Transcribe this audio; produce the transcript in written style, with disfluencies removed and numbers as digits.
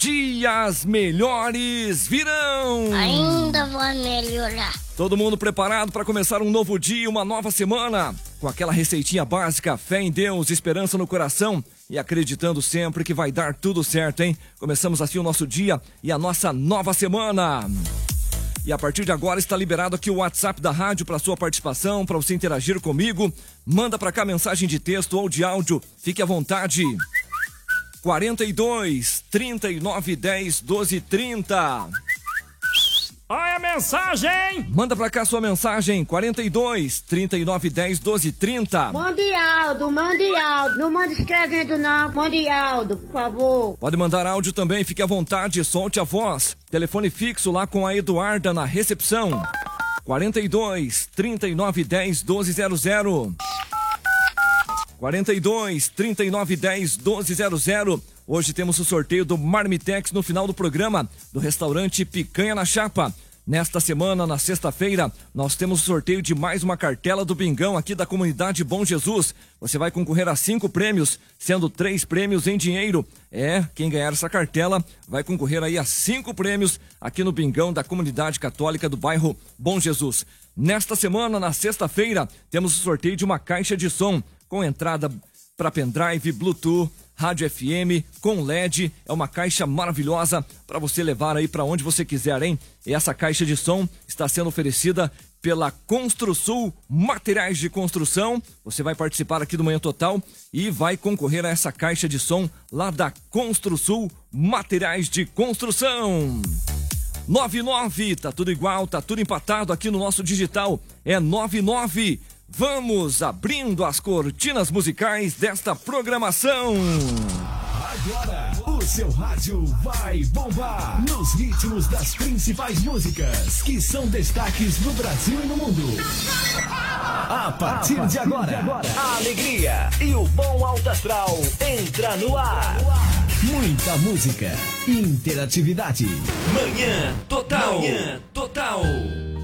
dias melhores virão. Ainda vai melhorar. Todo mundo preparado para começar um novo dia, uma nova semana? Com aquela receitinha básica, fé em Deus, esperança no coração e acreditando sempre que vai dar tudo certo, hein? Começamos assim o nosso dia e a nossa nova semana. E a partir de agora está liberado aqui o WhatsApp da rádio para sua participação, para você interagir comigo. Manda para cá mensagem de texto ou de áudio, fique à vontade. 42 39 10 12 30. Olha a mensagem! Manda pra cá sua mensagem, 42 39 10 12 30. Mande áudio. Não manda escrevendo não, mande áudio, por favor. Pode mandar áudio também, fique à vontade, solte a voz. Telefone fixo lá com a Eduarda na recepção. 42 39 10 12 00. 42 39 10 12 00. Hoje temos o sorteio do Marmitex no final do programa do restaurante Picanha na Chapa. Nesta semana, na sexta-feira, nós temos o sorteio de mais uma cartela do Bingão aqui da comunidade Bom Jesus. Você vai concorrer a 5 prêmios, sendo 3 prêmios em dinheiro. Quem ganhar essa cartela vai concorrer aí a 5 prêmios aqui no Bingão da comunidade católica do bairro Bom Jesus. Nesta semana, na sexta-feira, temos o sorteio de uma caixa de som com entrada para pendrive, Bluetooth, rádio FM, com LED. É uma caixa maravilhosa para você levar aí para onde você quiser, hein? E essa caixa de som está sendo oferecida pela Construsul Materiais de Construção. Você vai participar aqui do Manhã Total e vai concorrer a essa caixa de som lá da Construsul Materiais de Construção. 99, tá tudo igual, tá tudo empatado aqui no nosso digital. É 99. Vamos abrindo as cortinas musicais desta programação. Agora, o seu rádio vai bombar nos ritmos das principais músicas que são destaques no Brasil e no mundo. A partir de agora, a alegria e o bom alto astral entra no ar. Muita música, interatividade. Manhã Total. Manhã Total.